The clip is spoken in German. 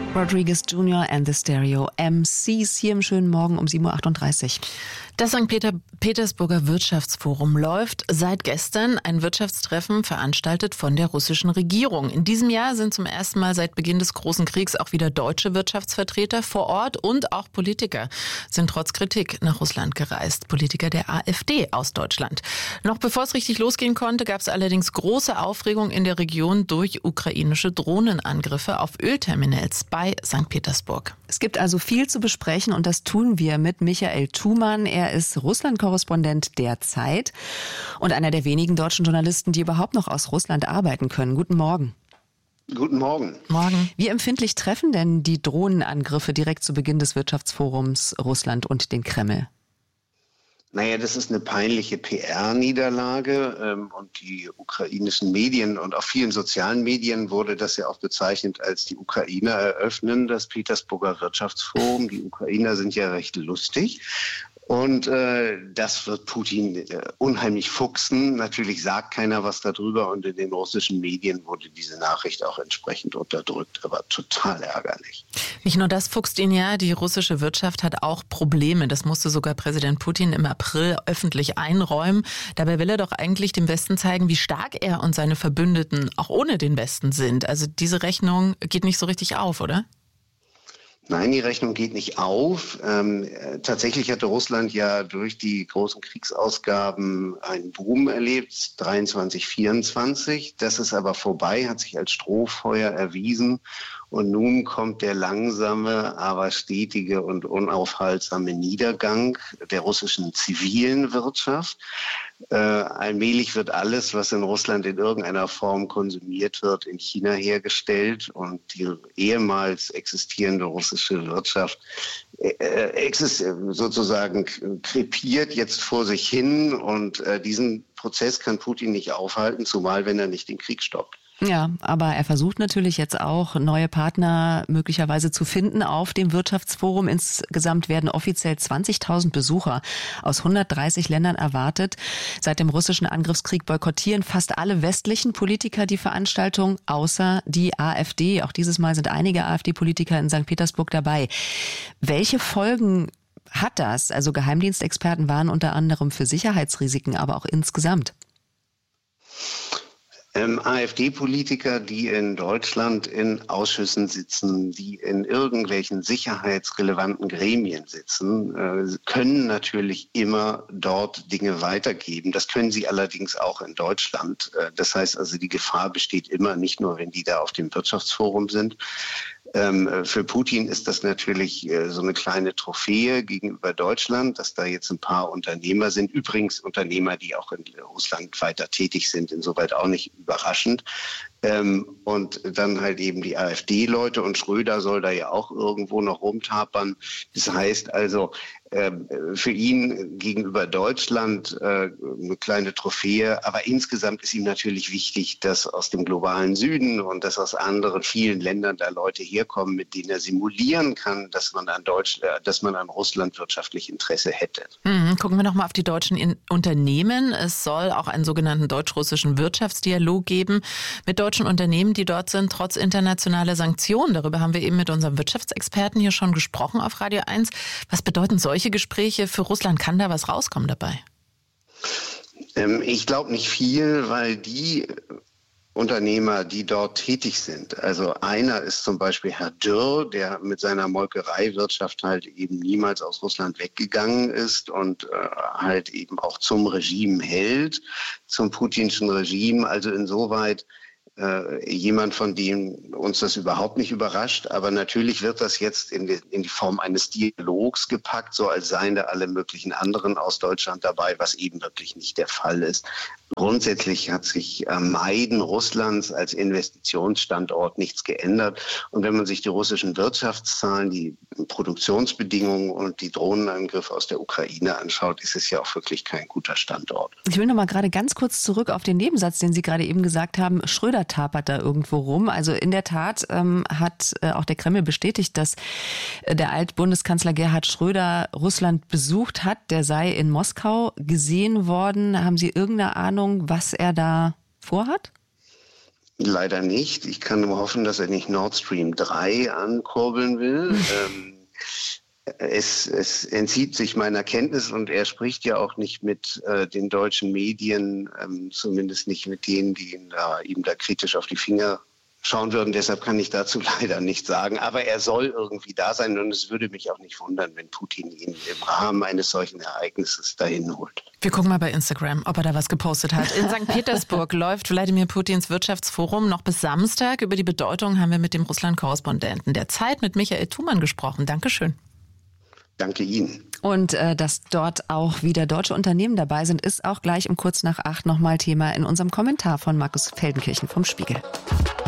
Rodriguez Jr. and the Stereo MCs hier im schönen Morgen um 7.38 Uhr. Das St. Petersburger Wirtschaftsforum läuft seit gestern ein Wirtschaftstreffen veranstaltet von der russischen Regierung. In diesem Jahr sind zum ersten Mal seit Beginn des Großen Kriegs auch wieder deutsche Wirtschaftsvertreter vor Ort und auch Politiker sind trotz Kritik nach Russland gereist. Politiker der AfD aus Deutschland. Noch bevor es richtig losgehen konnte, gab es allerdings große Aufregung in der Region durch ukrainische Drohnenangriffe auf Ölterminals bei St. Petersburg. Es gibt also viel zu besprechen und das tun wir mit Michael Thumann. Er ist Russland-Korrespondent der Zeit und einer der wenigen deutschen Journalisten, die überhaupt noch aus Russland arbeiten können. Guten Morgen. Guten Morgen. Morgen. Wie empfindlich treffen denn die Drohnenangriffe direkt zu Beginn des Wirtschaftsforums Russland und den Kreml? Naja, das ist eine peinliche PR-Niederlage und die ukrainischen Medien und auf vielen sozialen Medien wurde das ja auch bezeichnet, als die Ukrainer eröffnen das Petersburger Wirtschaftsforum. Die Ukrainer sind ja recht lustig. Und das wird Putin unheimlich fuchsen. Natürlich sagt keiner was darüber und in den russischen Medien wurde diese Nachricht auch entsprechend unterdrückt, aber total ärgerlich. Nicht nur das fuchst ihn ja, die russische Wirtschaft hat auch Probleme. Das musste sogar Präsident Putin im April öffentlich einräumen. Dabei will er doch eigentlich dem Westen zeigen, wie stark er und seine Verbündeten auch ohne den Westen sind. Also diese Rechnung geht nicht so richtig auf, oder? Nein, die Rechnung geht nicht auf. Tatsächlich hatte Russland ja durch die großen Kriegsausgaben einen Boom erlebt, 23, 24. Das ist aber vorbei, hat sich als Strohfeuer erwiesen. Und nun kommt der langsame, aber stetige und unaufhaltsame Niedergang der russischen zivilen Wirtschaft. Allmählich wird alles, was in Russland in irgendeiner Form konsumiert wird, in China hergestellt. Und die ehemals existierende russische Wirtschaft sozusagen krepiert jetzt vor sich hin. Und diesen Prozess kann Putin nicht aufhalten, zumal wenn er nicht den Krieg stoppt. Ja, aber er versucht natürlich jetzt auch, neue Partner möglicherweise zu finden auf dem Wirtschaftsforum. Insgesamt werden offiziell 20.000 Besucher aus 130 Ländern erwartet. Seit dem russischen Angriffskrieg boykottieren fast alle westlichen Politiker die Veranstaltung, außer die AfD. Auch dieses Mal sind einige AfD-Politiker in St. Petersburg dabei. Welche Folgen hat das? Also Geheimdienstexperten waren unter anderem für Sicherheitsrisiken, aber auch insgesamt. AfD-Politiker, die in Deutschland in Ausschüssen sitzen, die in irgendwelchen sicherheitsrelevanten Gremien sitzen, können natürlich immer dort Dinge weitergeben. Das können sie allerdings auch in Deutschland. Das heißt also, die Gefahr besteht immer, nicht nur, wenn die da auf dem Wirtschaftsforum sind. Für Putin ist das natürlich so eine kleine Trophäe gegenüber Deutschland, dass da jetzt ein paar Unternehmer sind. Übrigens Unternehmer, die auch in Russland weiter tätig sind, insoweit auch nicht überraschend. Und dann halt eben die AfD-Leute und Schröder soll da ja auch irgendwo noch rumtapern. Das heißt also, für ihn gegenüber Deutschland eine kleine Trophäe. Aber insgesamt ist ihm natürlich wichtig, dass aus dem globalen Süden und dass aus anderen vielen Ländern da Leute herkommen, mit denen er simulieren kann, dass man an Russland wirtschaftlich Interesse hätte. Gucken wir noch mal auf die deutschen Unternehmen. Es soll auch einen sogenannten deutsch-russischen Wirtschaftsdialog geben mit deutschen Unternehmen, die dort sind, trotz internationaler Sanktionen. Darüber haben wir eben mit unserem Wirtschaftsexperten hier schon gesprochen auf Radio 1. Was bedeuten solche Gespräche für Russland? Kann da was rauskommen dabei? Ich glaube nicht viel, weil die Unternehmer, die dort tätig sind, also einer ist zum Beispiel Herr Dürr, der mit seiner Molkereiwirtschaft halt eben niemals aus Russland weggegangen ist und halt eben auch zum Regime hält, zum putinschen Regime. Also insoweit jemand, von dem uns das überhaupt nicht überrascht. Aber natürlich wird das jetzt in die Form eines Dialogs gepackt, so als seien da alle möglichen anderen aus Deutschland dabei, was eben wirklich nicht der Fall ist. Grundsätzlich hat sich am Meiden Russlands als Investitionsstandort nichts geändert. Und wenn man sich die russischen Wirtschaftszahlen, die Produktionsbedingungen und die Drohnenangriffe aus der Ukraine anschaut, ist es ja auch wirklich kein guter Standort. Ich will noch mal gerade ganz kurz zurück auf den Nebensatz, den Sie gerade eben gesagt haben. Schröder tapert da irgendwo rum. Also in der Tat hat auch der Kreml bestätigt, dass der Altbundeskanzler Gerhard Schröder Russland besucht hat. Der sei in Moskau gesehen worden. Haben Sie irgendeine Ahnung, was er da vorhat? Leider nicht. Ich kann nur hoffen, dass er nicht Nord Stream 3 ankurbeln will. Es entzieht sich meiner Kenntnis und er spricht ja auch nicht mit den deutschen Medien, zumindest nicht mit denen, die ihm da kritisch auf die Finger schauen würden. Deshalb kann ich dazu leider nichts sagen. Aber er soll irgendwie da sein und es würde mich auch nicht wundern, wenn Putin ihn im Rahmen eines solchen Ereignisses dahin holt. Wir gucken mal bei Instagram, ob er da was gepostet hat. In St. Petersburg läuft Wladimir Putins Wirtschaftsforum noch bis Samstag. Über die Bedeutung haben wir mit dem Russland-Korrespondenten der Zeit, mit Michael Thumann, gesprochen. Dankeschön. Danke Ihnen. Und dass dort auch wieder deutsche Unternehmen dabei sind, ist auch gleich um kurz nach 8 nochmal Thema in unserem Kommentar von Markus Feldenkirchen vom Spiegel.